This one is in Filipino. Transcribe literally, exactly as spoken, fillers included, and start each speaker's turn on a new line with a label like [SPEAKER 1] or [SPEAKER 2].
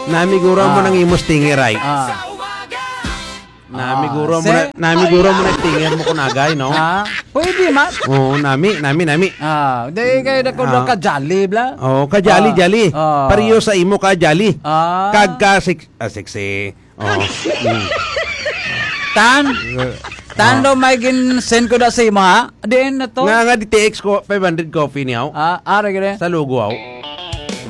[SPEAKER 1] Namiguro mo
[SPEAKER 2] Ah.
[SPEAKER 1] nang imos tingiray.
[SPEAKER 2] Ah.
[SPEAKER 1] Namiguro
[SPEAKER 2] Ah,
[SPEAKER 1] mo na,
[SPEAKER 2] se-
[SPEAKER 1] namiguro mo na tingir mo kunagay, no?
[SPEAKER 2] Ah, pwede man.
[SPEAKER 1] Oo, nami, nami, nami.
[SPEAKER 2] Ah, di kayo na kung
[SPEAKER 1] Ah.
[SPEAKER 2] ka jolly bla.
[SPEAKER 1] Oh, kajali,
[SPEAKER 2] Ah.
[SPEAKER 1] jali.
[SPEAKER 2] Ah.
[SPEAKER 1] Pariyo sa imo kajali.
[SPEAKER 2] Ah.
[SPEAKER 1] Kag ka six, ah, sexy. Oh. Mm.
[SPEAKER 2] Tan. Tan do may gin send ko na sa imo ha. Diin na to.
[SPEAKER 1] Nga nga di T X ko five hundred coffee niyaw.
[SPEAKER 2] Ah, ara gire.
[SPEAKER 1] Sa lugo aw.